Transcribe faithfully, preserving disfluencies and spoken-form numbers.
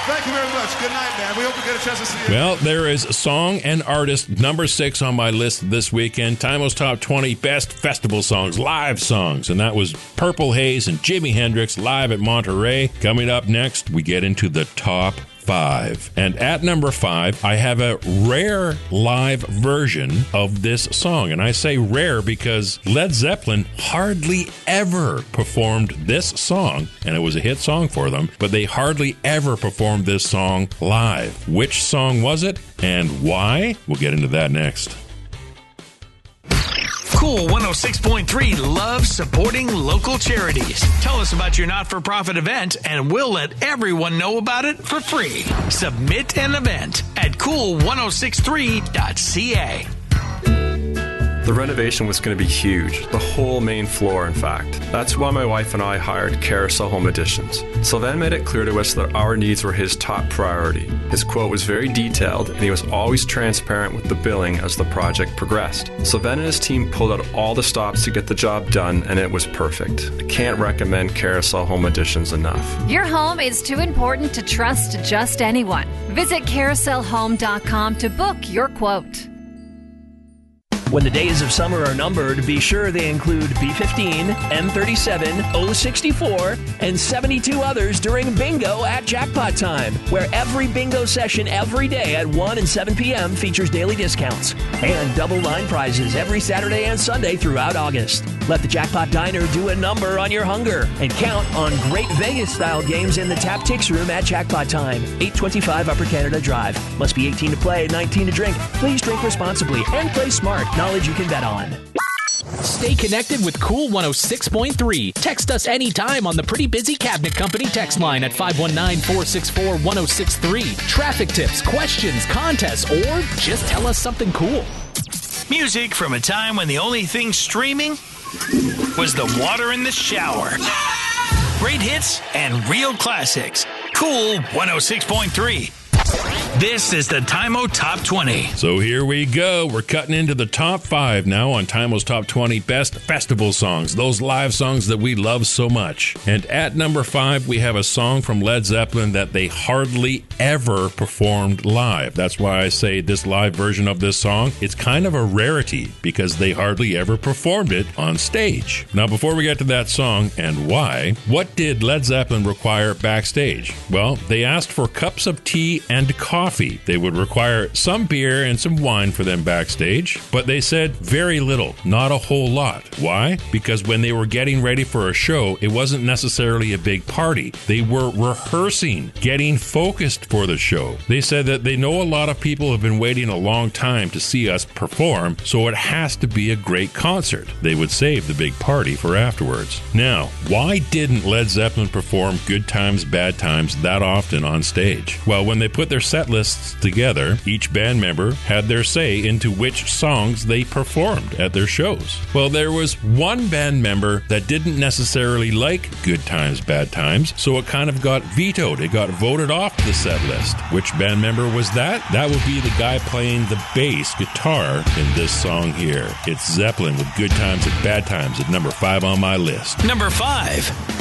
Thank you very much. Good night, man. We hope we get a chance to see you. Well, there is song and artist number six on my list this weekend. Timo's Top twenty Best Festival Songs, live songs. And that was Purple Haze and Jimi Hendrix live at Monterey. Coming up next, we get into the top five. And at number five, I have a rare live version of this song. And I say rare because Led Zeppelin hardly ever performed this song. And it was a hit song for them, but they hardly ever performed this song live. Which song was it and why? We'll get into that next. Cool one oh six point three loves supporting local charities. Tell us about your not-for-profit event, and we'll let everyone know about it for free. Submit an event at cool ten sixty-three dot c a. The renovation was going to be huge, the whole main floor, in fact. That's why my wife and I hired Carousel Home Additions. Sylvain made it clear to us that our needs were his top priority. His quote was very detailed, and he was always transparent with the billing as the project progressed. Sylvain and his team pulled out all the stops to get the job done, and it was perfect. I can't recommend Carousel Home Additions enough. Your home is too important to trust just anyone. Visit carousel home dot com to book your quote. When the days of summer are numbered, be sure they include B fifteen, M thirty-seven, O sixty-four, and seventy-two others during bingo at Jackpot Time, where every bingo session every day at one and seven p.m. features daily discounts and double line prizes every Saturday and Sunday throughout August. Let the Jackpot Diner do a number on your hunger and count on great Vegas-style games in the Tap Tix Room at Jackpot Time, eight twenty-five Upper Canada Drive. Must be eighteen to play, nineteen to drink. Please drink responsibly and play smart. Knowledge you can bet on. Stay connected with Cool one oh six point three. Text us anytime on the Pretty Busy Cabinet Company text line at five one nine, four six four, one oh six three. Traffic tips, questions, contests, or just tell us something cool. Music from a time when the only thing streaming was the water in the shower. Great hits and real classics. Cool one oh six point three. This is the Timo Top twenty. So here we go. We're cutting into the top five now on Timo's Top twenty Best Festival Songs, those live songs that we love so much. And at number five, we have a song from Led Zeppelin that they hardly ever performed live. That's why I say this live version of this song, it's kind of a rarity because they hardly ever performed it on stage. Now, before we get to that song and why, what did Led Zeppelin require backstage? Well, they asked for cups of tea and coffee. They would require some beer and some wine for them backstage, but they said very little, not a whole lot. Why? Because when they were getting ready for a show, it wasn't necessarily a big party. They were rehearsing, getting focused for the show. They said that they know a lot of people have been waiting a long time to see us perform, so it has to be a great concert. They would save the big party for afterwards. Now, why didn't Led Zeppelin perform Good Times, Bad Times that often on stage? Well, when they put their set lists together, each band member had their say into which songs they performed at their shows. Well, there was one band member that didn't necessarily like Good Times, Bad Times, so it kind of got vetoed. It got voted off the set list. Which band member was that? That would be the guy playing the bass guitar in this song here. It's Zeppelin with Good Times and Bad Times at number five on my list. Number five.